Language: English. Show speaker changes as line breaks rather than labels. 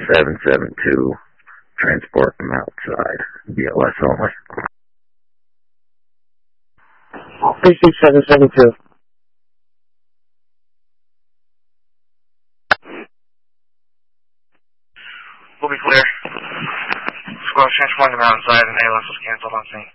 772, transport them outside, BLS only.
36772.
We'll be clear. Squad transporting them outside and ALS was canceled on scene.